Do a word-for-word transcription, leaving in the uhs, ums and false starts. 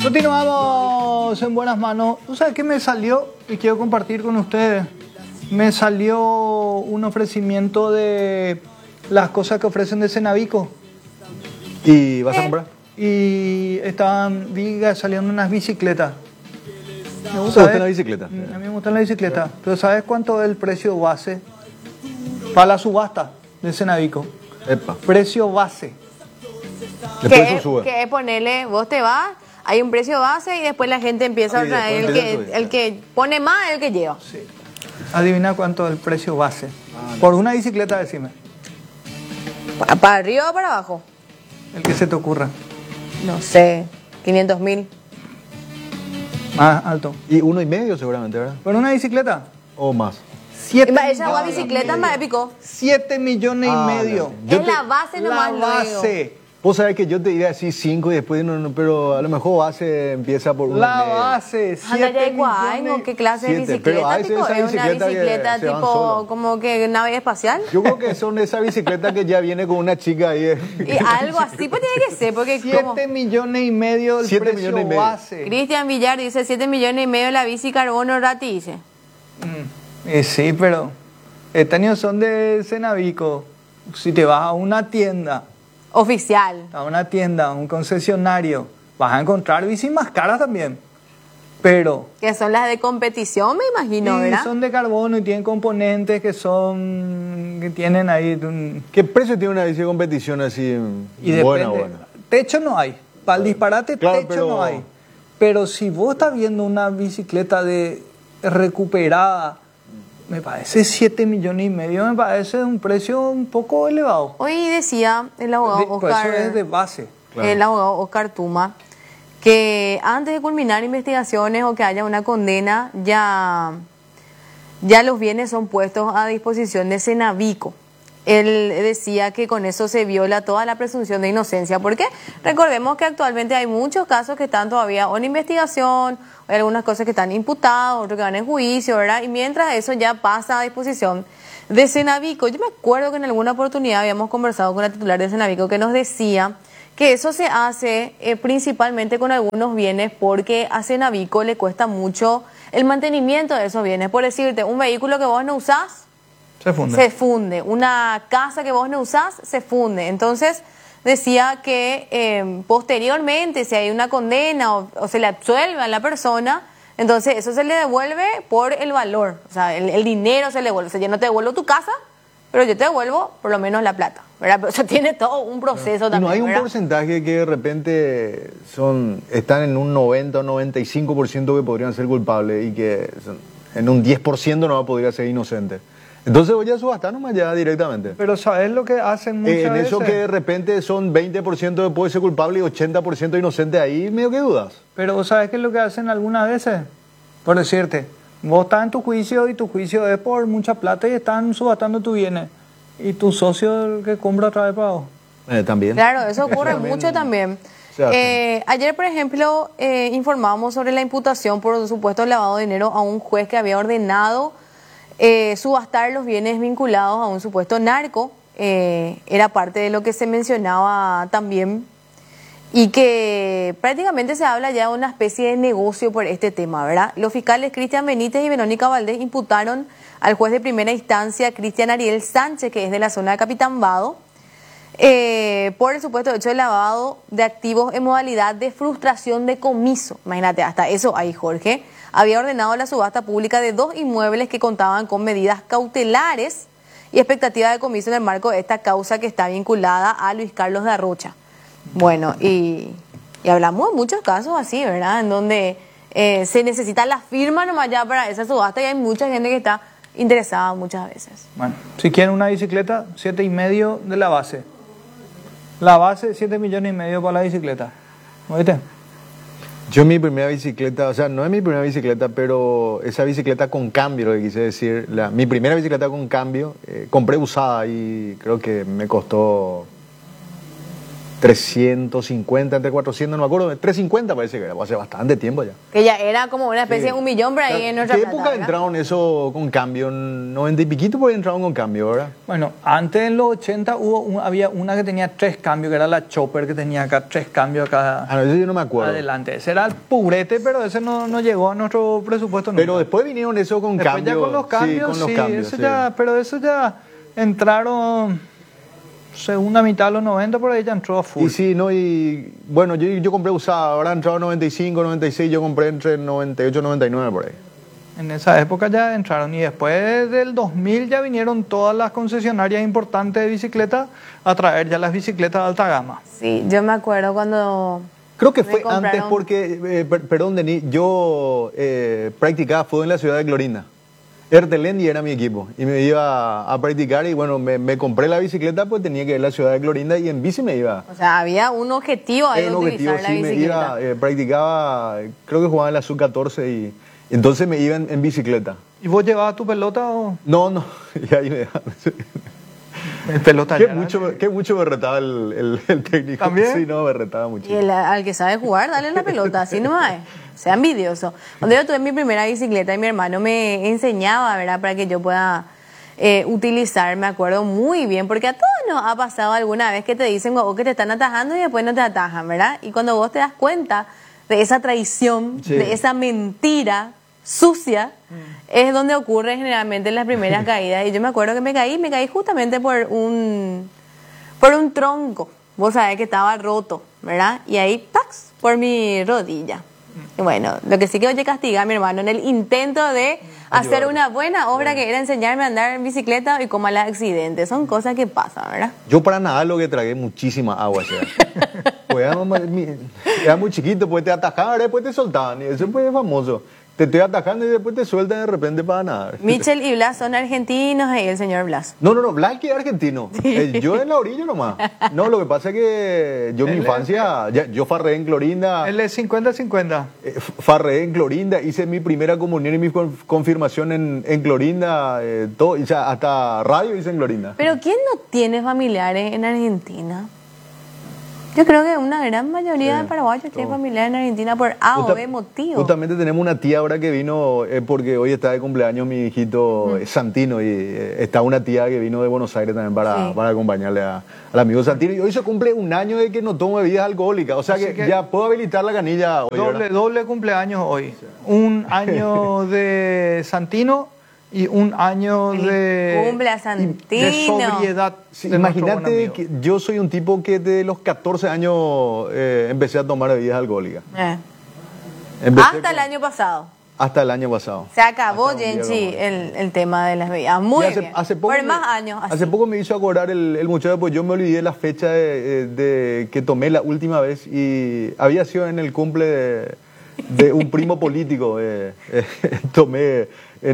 Continuamos en buenas manos. ¿Tú sabes qué me salió? Y quiero compartir con ustedes. Me salió un ofrecimiento de las cosas que ofrecen de Cenavico. ¿Y vas a comprar? Y estaban, vi que salieron unas bicicletas. Me gusta la bicicleta. A mí me gusta la bicicleta. Pero ¿sabes cuánto es el precio base para la subasta de Cenavico? Epa. Precio base. Después que, eso sube. que ponerle, vos te vas, hay un precio base y después la gente empieza Sí, a traer. El después que, empieza a subir, el que pone más es el que lleva. Sí. Adivina cuánto es el precio base. Ah, no. Por una bicicleta, decime. ¿Para, para arriba o para abajo? El que se te ocurra. No sé, quinientos mil. Más alto. Y uno y medio seguramente, ¿verdad? ¿Por una bicicleta? O más. Siete Esa agua bicicleta es más épico. Siete millones Ah, y medio. no. Yo Es te- la base nomás. La lo digo. base. Vos sabés que yo te iba a decir cinco y después no, no, pero a lo mejor base empieza por uno La y medio. base. Anda ya Siete de Guay, millones. ¿no? ¿Qué clase de Siete, pero bicicleta? a veces Tipo, esa ¿es una bicicleta que bicicleta se van tipo solo. como que nave espacial? Yo creo que son de esa bicicleta que ya viene con una chica ahí. eh. Y algo así pues tiene que ser, porque como... Siete millones y medio el Siete precio millones y medio. base. Cristian Villar dice siete millones y medio la bici carbono rati, dice. Mm. Eh, sí, pero estos años son de Cenavico. Si te vas a una tienda, Oficial. a una tienda, a un concesionario, vas a encontrar bicis más caras también. Pero Que son las de competición, me imagino, y ¿verdad? son de carbono y tienen componentes que son que tienen ahí un, ¿Qué precio tiene una bici de competición así y buena, depende. buena? Techo no hay. Para el disparate Claro, techo pero- no hay. Pero si vos estás viendo una bicicleta de recuperada, me parece siete millones y medio, me parece un precio un poco elevado. Hoy decía el abogado De- por Oscar, eso es de base. Claro. el abogado Oscar Tuma, que antes de culminar investigaciones o que haya una condena, ya, ya los bienes son puestos a disposición de Cenavico. Él decía que con eso se viola toda la presunción de inocencia. ¿Por qué? Recordemos que actualmente hay muchos casos que están todavía en investigación, hay algunas cosas que están imputados, otros que van en juicio, ¿verdad? Y mientras eso ya pasa a disposición de Cenavico. Yo me acuerdo que en alguna oportunidad habíamos conversado con la titular de Cenavico que nos decía que eso se hace eh, principalmente con algunos bienes porque a Cenavico le cuesta mucho el mantenimiento de esos bienes. Por decirte, un vehículo que vos no usás, Se funde. se funde. Una casa que vos no usás, se funde. Entonces, decía que eh, posteriormente, si hay una condena o, o se le absuelve a la persona, entonces eso se le devuelve por el valor. O sea, el, el dinero se le devuelve. O sea, yo no te devuelvo tu casa, pero yo te devuelvo por lo menos la plata, ¿verdad? Pero eso tiene todo un proceso Y también, no hay un ¿verdad? porcentaje que de repente son están en un noventa o noventa y cinco por ciento que podrían ser culpables y que son- en un diez por ciento no podría ser inocente. Entonces voy a subastar nomás ya directamente. Pero ¿sabes lo que hacen muchas Eh, en eso veces? que de repente son veinte por ciento que puede ser culpable y ochenta por ciento inocente, ahí medio que dudas. Pero ¿vos sabés qué es lo que hacen algunas veces? Por decirte, vos estás en tu juicio y tu juicio es por mucha plata y están subastando tus bienes. Y tu socio el que compra otra vez para vos. Eh, también. Claro, eso ocurre también mucho también. se hace. Eh, ayer, por ejemplo, eh, informábamos sobre la imputación por supuesto lavado de dinero a un juez que había ordenado eh, subastar los bienes vinculados a un supuesto narco. Eh, era parte de lo que se mencionaba también y que prácticamente se habla ya de una especie de negocio por este tema, ¿verdad? Los fiscales Cristian Benítez y Verónica Valdés imputaron al juez de primera instancia, Cristian Ariel Sánchez, que es de la zona de Capitán Vado, eh, por el supuesto hecho de lavado de activos en modalidad de frustración de comiso. Imagínate, hasta eso ahí, Jorge. Había ordenado la subasta pública de dos inmuebles que contaban con medidas cautelares y expectativa de comiso en el marco de esta causa que está vinculada a Luis Carlos de Arrocha. Bueno, y, y hablamos de muchos casos así, ¿verdad? En donde eh, se necesita la firma nomás ya para esa subasta y hay mucha gente que está interesada muchas veces. Bueno, si quieren una bicicleta, siete y medio de la base. La base, siete millones y medio para la bicicleta. ¿Oíste? Yo mi primera bicicleta, o sea, no es mi primera bicicleta, pero esa bicicleta con cambio, lo que quise decir, la, mi primera bicicleta con cambio, eh, compré usada y creo que me costó trescientos cincuenta, entre cuatrocientos, no me acuerdo, trescientos cincuenta parece que era, hace bastante tiempo ya. Que ya era como una especie Sí. de un millón por ahí en nuestra ¿Qué plata, época ¿verdad? entraron eso con cambio? En noventa y piquito por ahí entraron con cambio, ¿verdad? Bueno, antes en los ochenta hubo un- había una que tenía tres cambios, que era la Chopper, que tenía acá tres cambios acá Ah, no, eso yo no me acuerdo. adelante. Ese era el purete, pero ese no, no llegó a nuestro presupuesto nunca. Pero después vinieron eso con Después cambio. ya con los cambios, sí, sí, con los cambios, eso sí. ya, pero eso ya entraron segunda mitad de los noventa, por ahí ya entró a full. Y sí, no, y bueno, yo, yo compré usado, ahora han entrado noventa y cinco, noventa y seis, yo compré entre noventa y ocho y noventa y nueve por ahí. En esa época ya entraron y después del dos mil ya vinieron todas las concesionarias importantes de bicicletas a traer ya las bicicletas de alta gama. Sí, yo me acuerdo cuando... Creo que Me fue compraron- antes porque, eh, per- perdón, Denis, yo eh, practicaba fútbol en la ciudad de Clorinda. Ertelendi era mi equipo y me iba a practicar y bueno, me, me compré la bicicleta pues tenía que ir a la ciudad de Clorinda y en bici me iba. O sea, había un objetivo ahí Era de un objetivo, utilizar la sí, me bicicleta. iba, eh, practicaba, creo que jugaba en la sub catorce y entonces me iba en, en bicicleta. ¿Y vos llevabas tu pelota o No, no, y ahí me dejaron. el pelota? Qué ya? mucho, me- qué mucho me retaba el, el, el técnico. ¿También? Sí, no, me retaba mucho. Y el- al que sabe jugar, dale la pelota, así nomás es. Sea envidioso. Cuando yo tuve mi primera bicicleta y mi hermano me enseñaba, ¿verdad? Para que yo pueda eh, utilizar, me acuerdo muy bien, porque a todos nos ha pasado alguna vez que te dicen "Guau, que te están atajando y después no te atajan, ¿verdad? Y cuando vos te das cuenta de esa traición, Sí. de esa mentira sucia, es donde ocurre generalmente en las primeras caídas. Y yo me acuerdo que me caí, me caí justamente por un por un tronco. Vos sabés que estaba roto, ¿verdad? Y ahí, ¡pax! Por mi rodilla. Y bueno, lo que sí que oye castigar a mi hermano en el intento de hacer una buena obra que era enseñarme a andar en bicicleta y como los accidentes. Son cosas que pasan, ¿verdad? Yo para nadar lo que tragué muchísima agua. ¿Sí? Pues era, mi- era muy chiquito, pues te atajaban, después te soltaban. Y eso pues es famoso. Te estoy atajando y después te sueltan de repente para nadar. Michel y Blas son argentinos y el señor Blas. No, no, no, Blas que es argentino. Eh, yo en la orilla nomás. No, lo que pasa es que yo en mi Él es- infancia, ya- yo farré en Clorinda. Él es cincuenta cincuenta. Eh, farré en Clorinda, hice mi primera comunión y mi con- confirmación en, en Clorinda, eh, todo, o sea, hasta radio hice en Clorinda. Pero ¿quién no tiene familiares en Argentina? Yo creo que una gran mayoría Sí, de paraguayos tienen todo. familiares en Argentina por A o Justa- B motivo. Justamente tenemos una tía ahora que vino, eh, porque hoy está de cumpleaños mi hijito eh, Santino, y eh, está una tía que vino de Buenos Aires también para, Sí. para acompañarle a- al amigo Santino. Y hoy se cumple un año de que no tomo bebidas alcohólicas, o sea Así que, que- ya puedo habilitar la canilla hoy. Doble, ¿verdad? doble cumpleaños hoy. Un año de Santino y un año Feliz de, cumple a de Santino. sobriedad. Sí, de nuestro buen imagínate amigo. que yo soy un tipo que desde los catorce años eh, empecé a tomar bebidas alcohólicas. Eh. Empecé Hasta con- el año pasado. Hasta el año pasado. Se acabó, Hasta un día Genchi, como hoy. el, el tema de las bebidas. Muy Y hace, bien. hace poco Por me- más años. así. Hace poco me hizo acordar el, el muchacho, pues yo me olvidé la fecha de, de que tomé la última vez y había sido en el cumple de, de un primo político. eh, eh, tomé